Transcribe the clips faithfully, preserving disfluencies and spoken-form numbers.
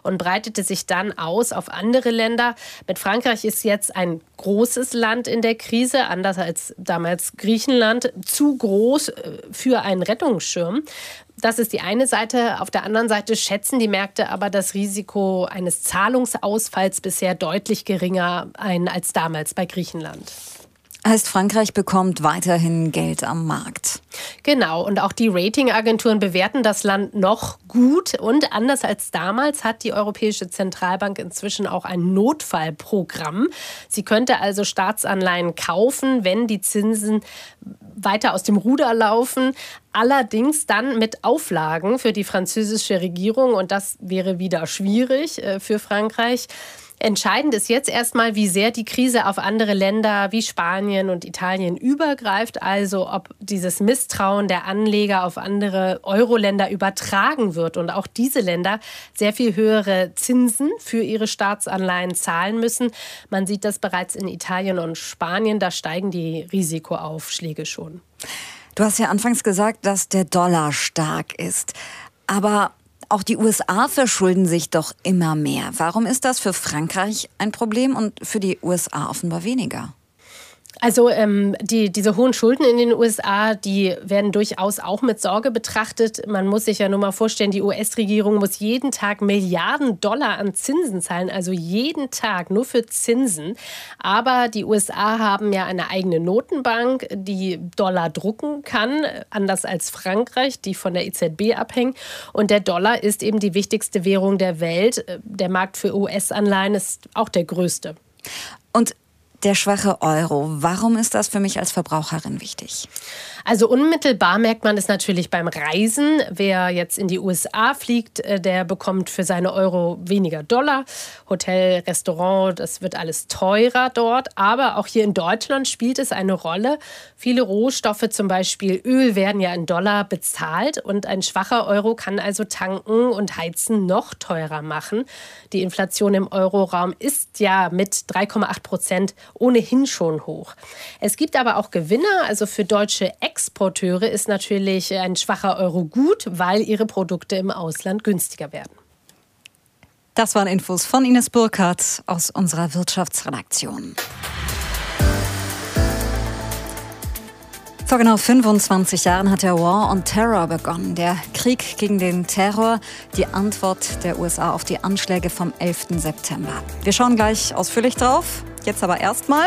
und breitete sich dann aus auf andere Länder. Mit Frankreich ist jetzt ein großes Land in der Krise, anders als damals Griechenland, zu groß für einen Rettungsschirm. Das ist die eine Seite. Auf der anderen Seite schätzen die Märkte aber das Risiko eines Zahlungsausfalls bisher deutlich geringer ein als damals bei Griechenland. Heißt, Frankreich bekommt weiterhin Geld am Markt. Genau, und auch die Ratingagenturen bewerten das Land noch gut. Und anders als damals hat die Europäische Zentralbank inzwischen auch ein Notfallprogramm. Sie könnte also Staatsanleihen kaufen, wenn die Zinsen weiter aus dem Ruder laufen. Allerdings dann mit Auflagen für die französische Regierung. Und das wäre wieder schwierig für Frankreich. Entscheidend ist jetzt erstmal, wie sehr die Krise auf andere Länder wie Spanien und Italien übergreift, also ob dieses Misstrauen der Anleger auf andere Euro-Länder übertragen wird und auch diese Länder sehr viel höhere Zinsen für ihre Staatsanleihen zahlen müssen. Man sieht das bereits in Italien und Spanien, da steigen die Risikoaufschläge schon. Du hast ja anfangs gesagt, dass der Dollar stark ist, aber auch die U S A verschulden sich doch immer mehr. Warum ist das für Frankreich ein Problem und für die U S A offenbar weniger? Also ähm, die, diese hohen Schulden in den U S A, die werden durchaus auch mit Sorge betrachtet. Man muss sich ja nur mal vorstellen, die U S-Regierung muss jeden Tag Milliarden Dollar an Zinsen zahlen, also jeden Tag nur für Zinsen. Aber die U S A haben ja eine eigene Notenbank, die Dollar drucken kann, anders als Frankreich, die von der E Z B abhängen. Und der Dollar ist eben die wichtigste Währung der Welt. Der Markt für U S-Anleihen ist auch der größte. Und der schwache Euro, warum ist das für mich als Verbraucherin wichtig? Also unmittelbar merkt man es natürlich beim Reisen. Wer jetzt in die U S A fliegt, der bekommt für seine Euro weniger Dollar. Hotel, Restaurant, das wird alles teurer dort. Aber auch hier in Deutschland spielt es eine Rolle. Viele Rohstoffe, zum Beispiel Öl, werden ja in Dollar bezahlt. Und ein schwacher Euro kann also tanken und heizen noch teurer machen. Die Inflation im Euroraum ist ja mit drei Komma acht Prozent ohnehin schon hoch. Es gibt aber auch Gewinner. Also für deutsche Exporteure ist natürlich ein schwacher Euro gut, weil ihre Produkte im Ausland günstiger werden. Das waren Infos von Ines Burkhardt aus unserer Wirtschaftsredaktion. Vor genau fünfundzwanzig Jahren hat der War on Terror begonnen. Der Krieg gegen den Terror, die Antwort der U S A auf die Anschläge vom elften September. Wir schauen gleich ausführlich drauf. Jetzt aber erstmal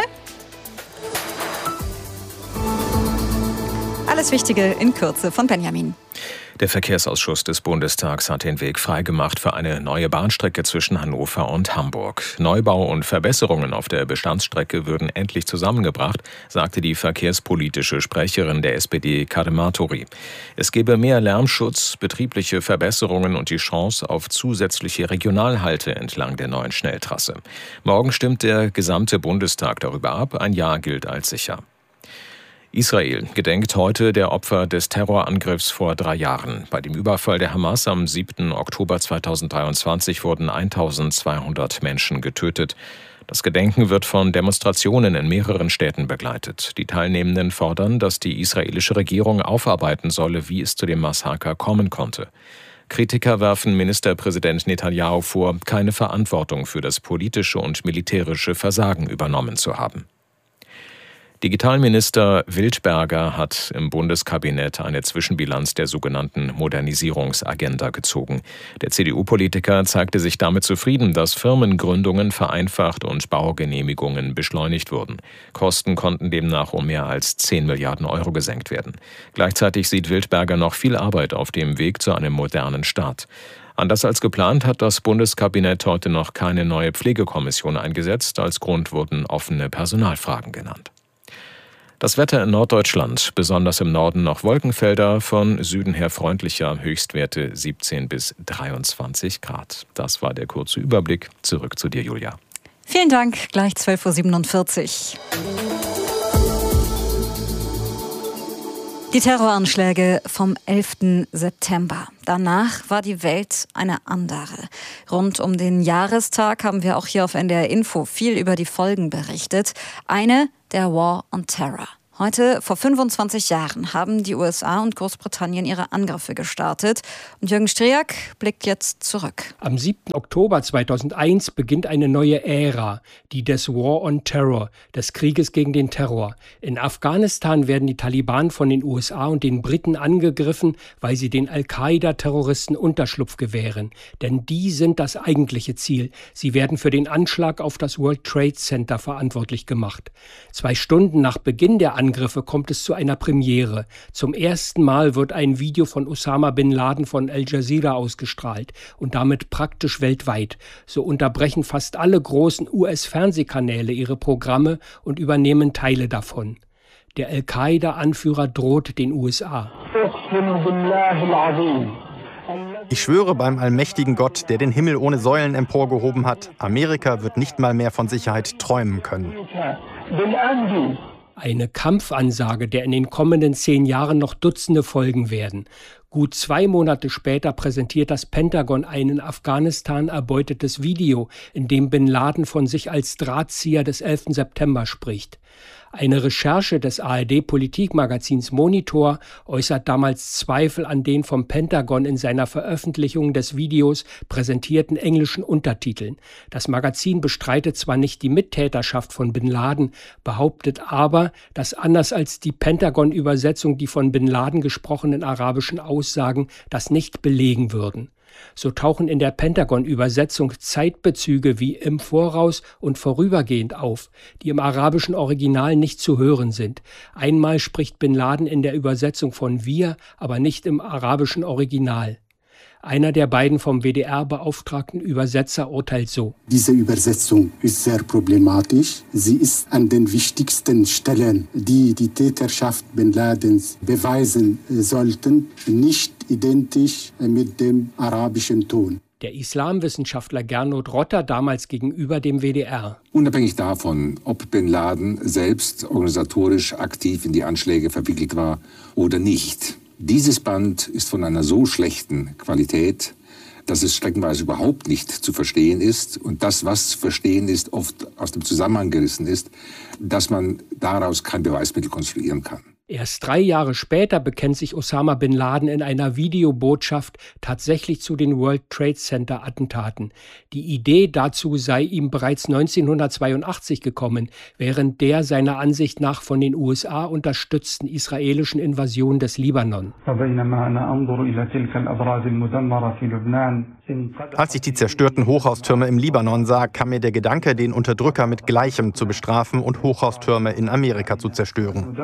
alles Wichtige in Kürze von Benjamin. Der Verkehrsausschuss des Bundestags hat den Weg freigemacht für eine neue Bahnstrecke zwischen Hannover und Hamburg. Neubau und Verbesserungen auf der Bestandsstrecke würden endlich zusammengebracht, sagte die verkehrspolitische Sprecherin der S P D, Karin Martori. Es gebe mehr Lärmschutz, betriebliche Verbesserungen und die Chance auf zusätzliche Regionalhalte entlang der neuen Schnelltrasse. Morgen stimmt der gesamte Bundestag darüber ab. Ein Ja gilt als sicher. Israel gedenkt heute der Opfer des Terrorangriffs vor drei Jahren. Bei dem Überfall der Hamas am siebten Oktober zweitausenddreiundzwanzig wurden eintausendzweihundert Menschen getötet. Das Gedenken wird von Demonstrationen in mehreren Städten begleitet. Die Teilnehmenden fordern, dass die israelische Regierung aufarbeiten solle, wie es zu dem Massaker kommen konnte. Kritiker werfen Ministerpräsident Netanyahu vor, keine Verantwortung für das politische und militärische Versagen übernommen zu haben. Digitalminister Wildberger hat im Bundeskabinett eine Zwischenbilanz der sogenannten Modernisierungsagenda gezogen. Der C D U-Politiker zeigte sich damit zufrieden, dass Firmengründungen vereinfacht und Baugenehmigungen beschleunigt wurden. Kosten konnten demnach um mehr als zehn Milliarden Euro gesenkt werden. Gleichzeitig sieht Wildberger noch viel Arbeit auf dem Weg zu einem modernen Staat. Anders als geplant hat das Bundeskabinett heute noch keine neue Pflegekommission eingesetzt. Als Grund wurden offene Personalfragen genannt. Das Wetter in Norddeutschland, besonders im Norden noch Wolkenfelder, von Süden her freundlicher, Höchstwerte siebzehn bis dreiundzwanzig Grad. Das war der kurze Überblick. Zurück zu dir, Julia. Vielen Dank, gleich zwölf Uhr siebenundvierzig. Die Terroranschläge vom elften September. Danach war die Welt eine andere. Rund um den Jahrestag haben wir auch hier auf N D R Info viel über die Folgen berichtet. Eine, der War on Terror. Heute, vor fünfundzwanzig Jahren, haben die U S A und Großbritannien ihre Angriffe gestartet. Und Jürgen Striak blickt jetzt zurück. Am siebten Oktober zweitausendeins beginnt eine neue Ära, die des War on Terror, des Krieges gegen den Terror. In Afghanistan werden die Taliban von den U S A und den Briten angegriffen, weil sie den Al-Qaida-Terroristen Unterschlupf gewähren. Denn die sind das eigentliche Ziel. Sie werden für den Anschlag auf das World Trade Center verantwortlich gemacht. Zwei Stunden nach Beginn der Angriffe kommt es zu einer Premiere. Zum ersten Mal wird ein Video von Osama bin Laden von Al Jazeera ausgestrahlt und damit praktisch weltweit. So unterbrechen fast alle großen U S-Fernsehkanäle ihre Programme und übernehmen Teile davon. Der Al-Qaida-Anführer droht den U S A. Ich schwöre beim allmächtigen Gott, der den Himmel ohne Säulen emporgehoben hat, Amerika wird nicht mal mehr von Sicherheit träumen können. Eine Kampfansage, der in den kommenden zehn Jahren noch Dutzende folgen werden. Gut zwei Monate später präsentiert das Pentagon ein in Afghanistan erbeutetes Video, in dem Bin Laden von sich als Drahtzieher des elften September spricht. Eine Recherche des A R D-Politikmagazins Monitor äußert damals Zweifel an den vom Pentagon in seiner Veröffentlichung des Videos präsentierten englischen Untertiteln. Das Magazin bestreitet zwar nicht die Mittäterschaft von Bin Laden, behauptet aber, dass anders als die Pentagon-Übersetzung die von Bin Laden gesprochenen arabischen Aussagen das nicht belegen würden. So tauchen in der Pentagon-Übersetzung Zeitbezüge wie im Voraus und vorübergehend auf, die im arabischen Original nicht zu hören sind. Einmal spricht Bin Laden in der Übersetzung von wir, aber nicht im arabischen Original. Einer der beiden vom W D R beauftragten Übersetzer urteilt so: Diese Übersetzung ist sehr problematisch. Sie ist an den wichtigsten Stellen, die die Täterschaft Bin Ladens beweisen sollten, nicht identisch mit dem arabischen Ton. Der Islamwissenschaftler Gernot Rotter damals gegenüber dem W D R. Unabhängig davon, ob Bin Laden selbst organisatorisch aktiv in die Anschläge verwickelt war oder nicht. Dieses Band ist von einer so schlechten Qualität, dass es streckenweise überhaupt nicht zu verstehen ist und das, was zu verstehen ist, oft aus dem Zusammenhang gerissen ist, dass man daraus kein Beweismittel konstruieren kann. Erst drei Jahre später bekennt sich Osama bin Laden in einer Videobotschaft tatsächlich zu den World Trade Center Attentaten. Die Idee dazu sei ihm bereits neunzehnhundertzweiundachtzig gekommen, während der seiner Ansicht nach von den U S A unterstützten israelischen Invasion des Libanon. Als ich die zerstörten Hochhaustürme im Libanon sah, kam mir der Gedanke, den Unterdrücker mit Gleichem zu bestrafen und Hochhaustürme in Amerika zu zerstören.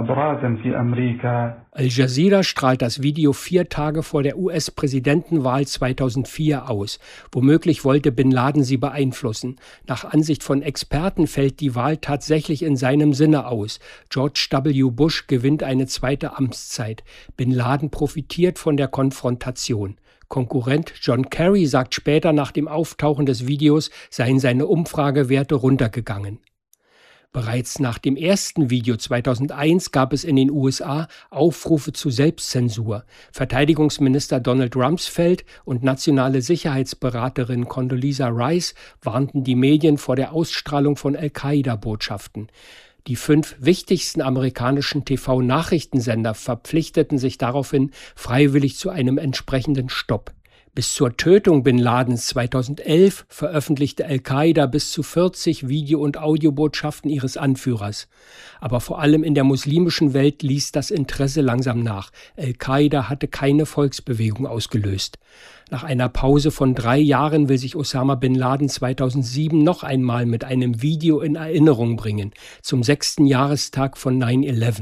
Al Jazeera strahlt das Video vier Tage vor der U S-Präsidentenwahl zweitausendvier aus. Womöglich wollte Bin Laden sie beeinflussen. Nach Ansicht von Experten fällt die Wahl tatsächlich in seinem Sinne aus. George W. Bush gewinnt eine zweite Amtszeit. Bin Laden profitiert von der Konfrontation. Konkurrent John Kerry sagt später, nach dem Auftauchen des Videos seien seine Umfragewerte runtergegangen. Bereits nach dem ersten Video zweitausendeins gab es in den U S A Aufrufe zu Selbstzensur. Verteidigungsminister Donald Rumsfeld und nationale Sicherheitsberaterin Condoleezza Rice warnten die Medien vor der Ausstrahlung von Al-Qaida-Botschaften. Die fünf wichtigsten amerikanischen T V-Nachrichtensender verpflichteten sich daraufhin freiwillig zu einem entsprechenden Stopp. Bis zur Tötung Bin Ladens zweitausendelf veröffentlichte Al-Qaida bis zu vierzig Video- und Audiobotschaften ihres Anführers. Aber vor allem in der muslimischen Welt ließ das Interesse langsam nach. Al-Qaida hatte keine Volksbewegung ausgelöst. Nach einer Pause von drei Jahren will sich Osama bin Laden zweitausendsieben noch einmal mit einem Video in Erinnerung bringen, zum sechsten Jahrestag von neun elf.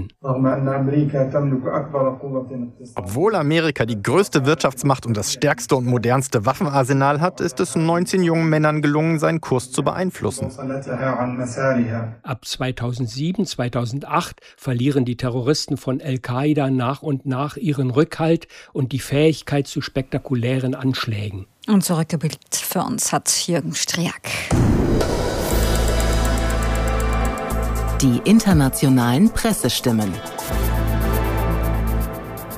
Obwohl Amerika die größte Wirtschaftsmacht und das stärkste und modernste Waffenarsenal hat, ist es neunzehn jungen Männern gelungen, seinen Kurs zu beeinflussen. Ab zweitausendsieben, zweitausendacht verlieren die Terroristen von Al-Qaida nach und nach ihren Rückhalt und die Fähigkeit zu spektakulären Anschlägen. Und zurückgeblickt für uns hat Jürgen Striak. Die internationalen Pressestimmen.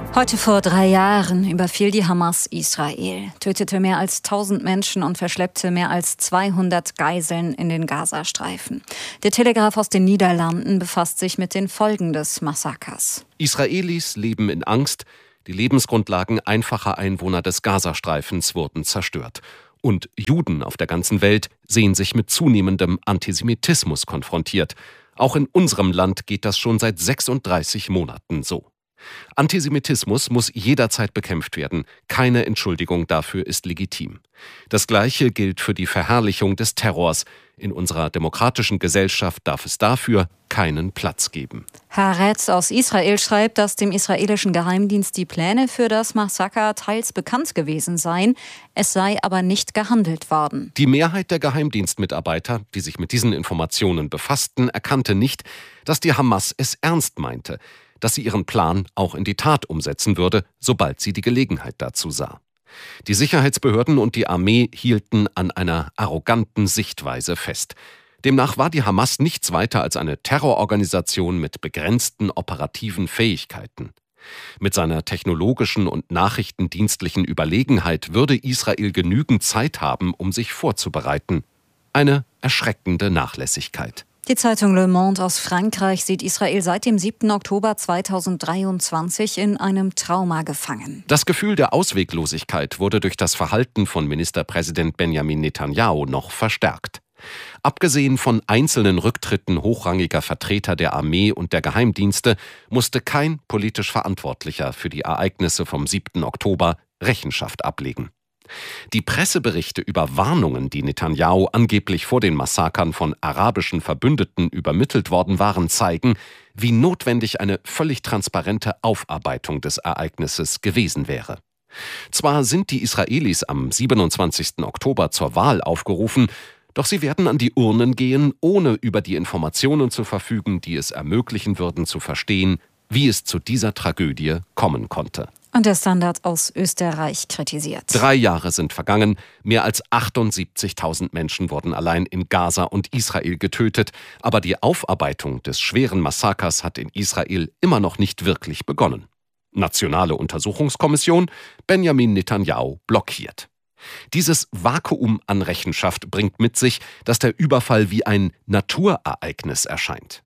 Heute vor drei Jahren überfiel die Hamas Israel, tötete mehr als tausend Menschen und verschleppte mehr als zweihundert Geiseln in den Gazastreifen. Der Telegraph aus den Niederlanden befasst sich mit den Folgen des Massakers. Israelis leben in Angst. Die Lebensgrundlagen einfacher Einwohner des Gazastreifens wurden zerstört. Und Juden auf der ganzen Welt sehen sich mit zunehmendem Antisemitismus konfrontiert. Auch in unserem Land geht das schon seit sechsunddreißig Monaten so. Antisemitismus muss jederzeit bekämpft werden. Keine Entschuldigung dafür ist legitim. Das Gleiche gilt für die Verherrlichung des Terrors. In unserer demokratischen Gesellschaft darf es dafür keinen Platz geben. Haaretz aus Israel schreibt, dass dem israelischen Geheimdienst die Pläne für das Massaker teils bekannt gewesen seien. Es sei aber nicht gehandelt worden. Die Mehrheit der Geheimdienstmitarbeiter, die sich mit diesen Informationen befassten, erkannte nicht, dass die Hamas es ernst meinte, dass sie ihren Plan auch in die Tat umsetzen würde, sobald sie die Gelegenheit dazu sah. Die Sicherheitsbehörden und die Armee hielten an einer arroganten Sichtweise fest. Demnach war die Hamas nichts weiter als eine Terrororganisation mit begrenzten operativen Fähigkeiten. Mit seiner technologischen und nachrichtendienstlichen Überlegenheit würde Israel genügend Zeit haben, um sich vorzubereiten. Eine erschreckende Nachlässigkeit. Die Zeitung Le Monde aus Frankreich sieht Israel seit dem siebten Oktober zweitausenddreiundzwanzig in einem Trauma gefangen. Das Gefühl der Ausweglosigkeit wurde durch das Verhalten von Ministerpräsident Benjamin Netanyahu noch verstärkt. Abgesehen von einzelnen Rücktritten hochrangiger Vertreter der Armee und der Geheimdienste musste kein politisch Verantwortlicher für die Ereignisse vom siebten Oktober Rechenschaft ablegen. Die Presseberichte über Warnungen, die Netanyahu angeblich vor den Massakern von arabischen Verbündeten übermittelt worden waren, zeigen, wie notwendig eine völlig transparente Aufarbeitung des Ereignisses gewesen wäre. Zwar sind die Israelis am siebenundzwanzigsten Oktober zur Wahl aufgerufen, doch sie werden an die Urnen gehen, ohne über die Informationen zu verfügen, die es ermöglichen würden zu verstehen, wie es zu dieser Tragödie kommen konnte. Und der Standard aus Österreich kritisiert. Drei Jahre sind vergangen, mehr als achtundsiebzigtausend Menschen wurden allein in Gaza und Israel getötet, aber die Aufarbeitung des schweren Massakers hat in Israel immer noch nicht wirklich begonnen. Nationale Untersuchungskommission, Benjamin Netanyahu blockiert. Dieses Vakuum an Rechenschaft bringt mit sich, dass der Überfall wie ein Naturereignis erscheint.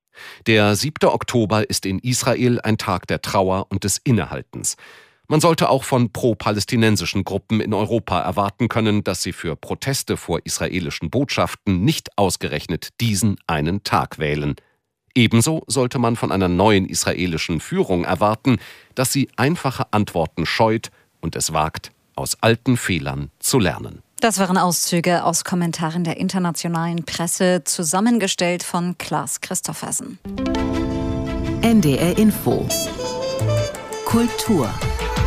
Der siebte Oktober ist in Israel ein Tag der Trauer und des Innehaltens. Man sollte auch von pro-palästinensischen Gruppen in Europa erwarten können, dass sie für Proteste vor israelischen Botschaften nicht ausgerechnet diesen einen Tag wählen. Ebenso sollte man von einer neuen israelischen Führung erwarten, dass sie einfache Antworten scheut und es wagt, aus alten Fehlern zu lernen. Das waren Auszüge aus Kommentaren der internationalen Presse, zusammengestellt von Klaas Christoffersen. N D R Info. Kultur.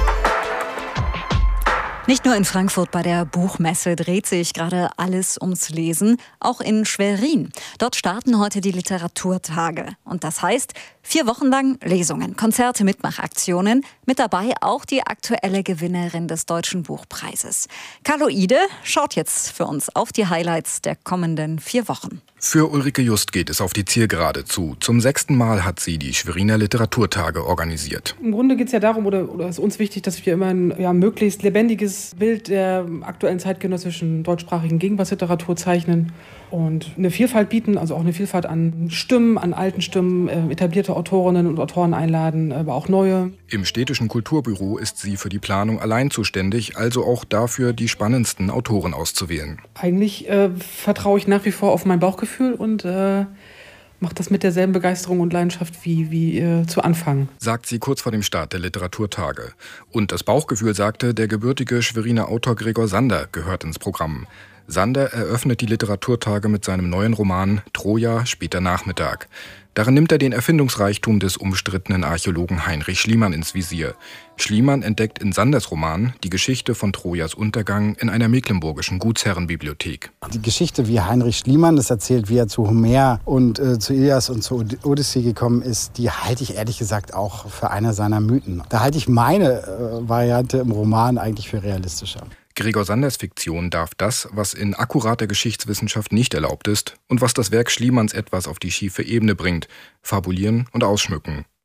Nicht nur in Frankfurt bei der Buchmesse dreht sich gerade alles ums Lesen, auch in Schwerin. Dort starten heute die Literaturtage. Und das heißt, vier Wochen lang Lesungen, Konzerte, Mitmachaktionen. Mit dabei auch die aktuelle Gewinnerin des Deutschen Buchpreises. Carlo Ide schaut jetzt für uns auf die Highlights der kommenden vier Wochen. Für Ulrike Just geht es auf die Zielgerade zu. Zum sechsten Mal hat sie die Schweriner Literaturtage organisiert. Im Grunde geht es ja darum, oder, oder ist uns wichtig, dass wir immer ein ja, möglichst lebendiges Bild der aktuellen zeitgenössischen deutschsprachigen Gegenwartsliteratur zeichnen und eine Vielfalt bieten, also auch eine Vielfalt an Stimmen, an alten Stimmen, äh, etablierte Autorinnen und Autoren einladen, aber auch neue. Im städtischen Kulturbüro ist sie für die Planung allein zuständig, also auch dafür, die spannendsten Autoren auszuwählen. Eigentlich äh, vertraue ich nach wie vor auf mein Bauchgefühl und äh, mache das mit derselben Begeisterung und Leidenschaft wie, wie äh, zu Anfang. Sagt sie kurz vor dem Start der Literaturtage. Und das Bauchgefühl sagte, der gebürtige Schweriner Autor Gregor Sander gehört ins Programm. Sander eröffnet die Literaturtage mit seinem neuen Roman Troja, später Nachmittag. Darin nimmt er den Erfindungsreichtum des umstrittenen Archäologen Heinrich Schliemann ins Visier. Schliemann entdeckt in Sanders Roman die Geschichte von Trojas Untergang in einer mecklenburgischen Gutsherrenbibliothek. Die Geschichte, wie Heinrich Schliemann das erzählt, wie er zu Homer und äh, zu Ilias und zu Odyssee gekommen ist, die halte ich ehrlich gesagt auch für eine seiner Mythen. Da halte ich meine äh, Variante im Roman eigentlich für realistischer. Gregor Sanders Fiktion darf das, was in akkurater Geschichtswissenschaft nicht erlaubt ist und was das Werk Schliemanns etwas auf die schiefe Ebene bringt, fabulieren und ausschmücken.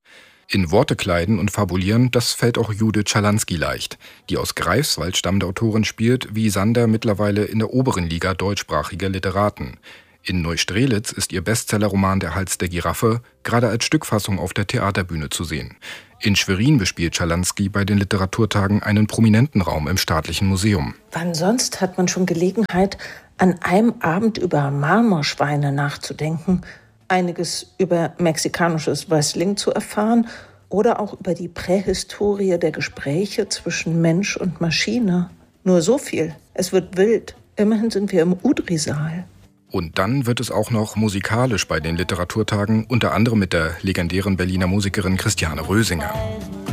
In Worte kleiden und fabulieren, das fällt auch Judith Schalansky leicht. Die aus Greifswald stammende Autorin spielt, wie Sander, mittlerweile in der oberen Liga deutschsprachiger Literaten. In Neustrelitz ist ihr Bestsellerroman Der Hals der Giraffe gerade als Stückfassung auf der Theaterbühne zu sehen. In Schwerin bespielt Schalansky bei den Literaturtagen einen prominenten Raum im Staatlichen Museum. Wann sonst hat man schon Gelegenheit, an einem Abend über Marmorschweine nachzudenken, einiges über mexikanisches Wrestling zu erfahren oder auch über die Prähistorie der Gespräche zwischen Mensch und Maschine. Nur so viel, es wird wild. Immerhin sind wir im Udri-Saal. Und dann wird es auch noch musikalisch bei den Literaturtagen, unter anderem mit der legendären Berliner Musikerin Christiane Rösinger.